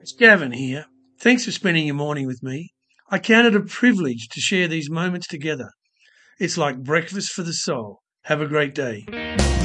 It's Gavin here. Thanks for spending your morning with me. I count it a privilege to share these moments together. It's like breakfast for the soul. Have a great day.